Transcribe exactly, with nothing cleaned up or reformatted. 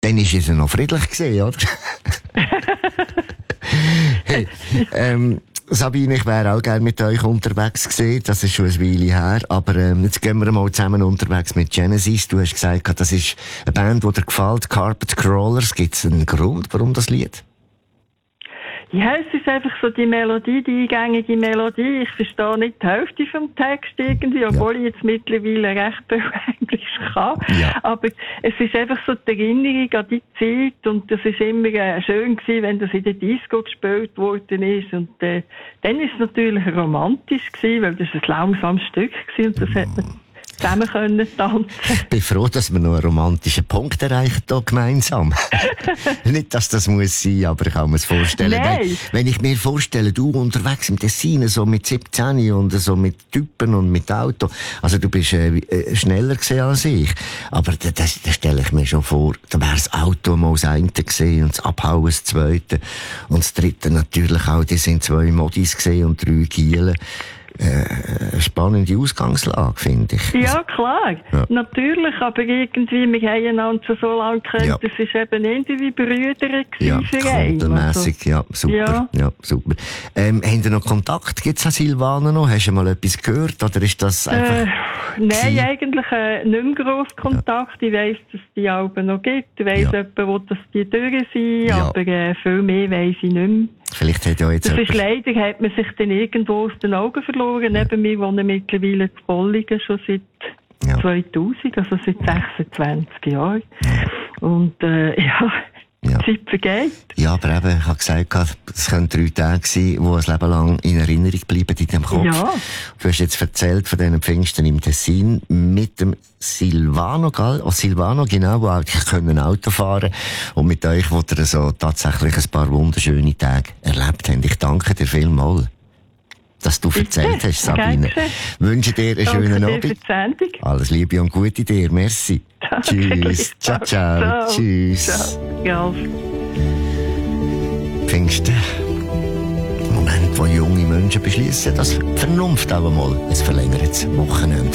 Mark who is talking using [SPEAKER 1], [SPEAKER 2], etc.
[SPEAKER 1] dann ist es noch friedlich gewesen, oder? Hey, ähm, Sabine, ich wäre auch gerne mit euch unterwegs gewesen. Das ist schon eine Weile her. Aber ähm, jetzt gehen wir mal zusammen unterwegs mit Genesis. Du hast gesagt, das ist eine Band, die dir gefällt, Carpet Crawlers. Gibt es einen Grund, warum das Lied?
[SPEAKER 2] Ja, es ist einfach so die Melodie, die eingängige Melodie. Ich verstehe nicht die Hälfte vom Text irgendwie, obwohl ja. ich jetzt mittlerweile recht viel Englisch kann. Ja. Aber es ist einfach so die Erinnerung an die Zeit und das ist immer äh, schön gewesen, wenn das in der Disco gespielt worden ist. Und äh, dann ist es natürlich romantisch gewesen, weil das ein langsames Stück war und das hat man zusammen können tanzen.
[SPEAKER 1] Ich bin froh, dass wir noch einen romantischen Punkt erreichen hier gemeinsam. Nicht, dass das muss sein, aber ich kann mir es vorstellen. Wenn, wenn ich mir vorstelle, du unterwegs im Tessin, so mit siebzehn und so mit Typen und mit Auto, also du bist äh, schneller gewesen als ich, aber das, das, das stelle ich mir schon vor, da wäre das Auto mal das eine gewesen und das Abhauen das zweite und das dritte natürlich auch, die sind zwei Modis gewesen und drei Gielen. Äh, eine spannende Ausgangslage, finde ich.
[SPEAKER 2] Ja, klar. Ja. Natürlich, aber irgendwie, wir haben einander so lange gekannt, ja. Das ist eben irgendwie Brüder
[SPEAKER 1] ja, für einen. Also. Ja, super. Ja. Ja, super. Ähm, haben ihr noch Kontakt? Gibt es an Silvana noch? Hast du mal etwas gehört? Oder ist das einfach...
[SPEAKER 2] Äh, nein, eigentlich äh, nicht mehr gross Kontakt. Ja. Ich weiss, dass es die Alben noch gibt. Ich weiss, ja. jemand, wo das die durch sind, ja. aber äh, viel mehr weiss ich nicht mehr.
[SPEAKER 1] Vielleicht hat ja jetzt
[SPEAKER 2] das ist leider, hat man sich dann irgendwo aus den Augen verloren. Ja. Neben mir wohnen mittlerweile in Bolligen schon seit ja. zweitausend, also seit sechsundzwanzig Jahren. Ja. Und äh, ja, ja. die Zeit vergeht.
[SPEAKER 1] Ja, aber eben, ich habe gesagt, es können drei Tage sein, die ein Leben lang in Erinnerung bleiben in deinem Kopf. Ja. Du hast jetzt erzählt von diesen Pfingsten im Tessin mit dem Silvano, gell? Oh, Silvano, genau, wo auch können Auto fahren und mit euch, wo ihr so tatsächlich ein paar wunderschöne Tage erlebt habt. Ich danke dir vielmals, dass du erzählt hast, Sabine. Ich wünsche dir einen
[SPEAKER 2] danke
[SPEAKER 1] schönen
[SPEAKER 2] Abend.
[SPEAKER 1] Alles Liebe und Gute dir. Merci. Tschüss. Ciao, ciao. ciao. Tschüss.
[SPEAKER 2] Ciao. Ja.
[SPEAKER 1] Pfingsten. Moment, wo junge Menschen beschließen, dass Vernunft auch einmal ein verlängertes Wochenende